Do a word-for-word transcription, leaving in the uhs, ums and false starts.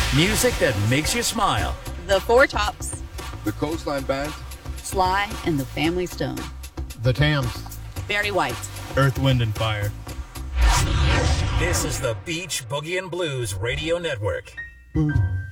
Music that makes you smile. The Four Tops. The Coastline Band. Sly and the Family Stone. The Tams. Barry White. Earth, Wind, and Fire. This is the Beach Boogie and Blues Radio Network. Boom.